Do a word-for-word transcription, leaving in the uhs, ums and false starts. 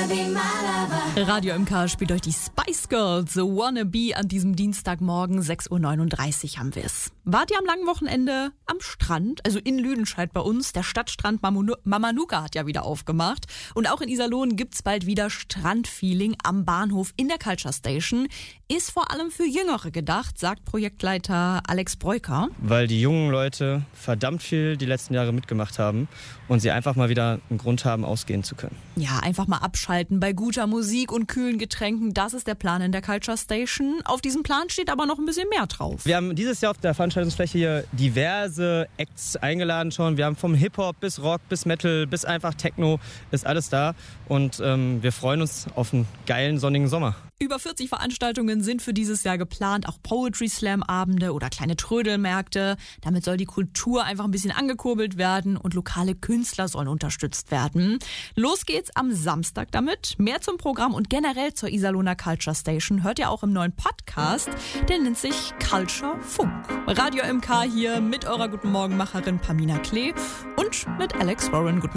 Radio M K spielt euch die Spice Girls, The Wannabe an diesem Dienstagmorgen, sechs Uhr neununddreißig haben wir es. Wart ihr am langen Wochenende am Strand, also in Lüdenscheid bei uns? Der Stadtstrand Mamanu- Mamanuca hat ja wieder aufgemacht. Und auch in Iserlohn gibt's bald wieder Strandfeeling am Bahnhof in der Culture Station. Ist vor allem für Jüngere gedacht, sagt Projektleiter Alex Breuker. Weil die jungen Leute verdammt viel die letzten Jahre mitgemacht haben und sie einfach mal wieder einen Grund haben, ausgehen zu können. Ja, einfach mal abschalten bei guter Musik und kühlen Getränken. Das ist der Plan in der Culture Station. Auf diesem Plan steht aber noch ein bisschen mehr drauf. Wir haben dieses Jahr auf der Veranstaltungsfläche hier diverse Acts eingeladen schon. Wir haben vom Hip-Hop bis Rock bis Metal bis einfach Techno ist alles da. Und ähm, wir freuen uns auf einen geilen sonnigen Sommer. Über vierzig Veranstaltungen sind für dieses Jahr geplant, auch Poetry Slam Abende oder kleine Trödelmärkte. Damit soll die Kultur einfach ein bisschen angekurbelt werden und lokale Künstler sollen unterstützt werden. Los geht's am Samstag damit. Mehr zum Programm und generell zur Iserlohner Culture Station hört ihr auch im neuen Podcast. Der nennt sich Culture Funk. Radio M K hier mit eurer Guten Morgen Macherin Pamina Klee und mit Alex Warren. Guten